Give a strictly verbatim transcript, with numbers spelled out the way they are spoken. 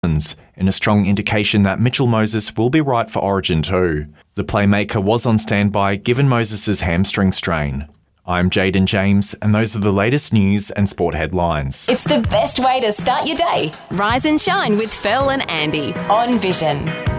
in a strong indication that Mitchell Moses will be right for Origin too. The playmaker was on standby given Moses' hamstring strain. I'm Jaden James, and those are the latest news and sport headlines. It's the best way to start your day. Rise and shine with Phil and Andy on Vision.